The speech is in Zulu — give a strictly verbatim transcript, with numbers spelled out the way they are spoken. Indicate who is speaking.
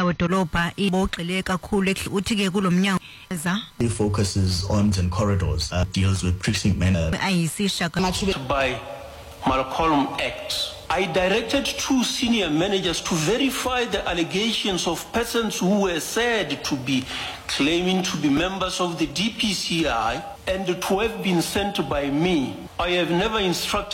Speaker 1: indawo dolobha ibogxile kakhulu uthi ke kulomnyango
Speaker 2: It focuses on and corridors, uh, deals with precinct management.
Speaker 3: By Malcolm Act, I directed two senior managers to verify the allegations of persons who were said to be claiming to be members of the D P C I and to have been sent by me. I have never instructed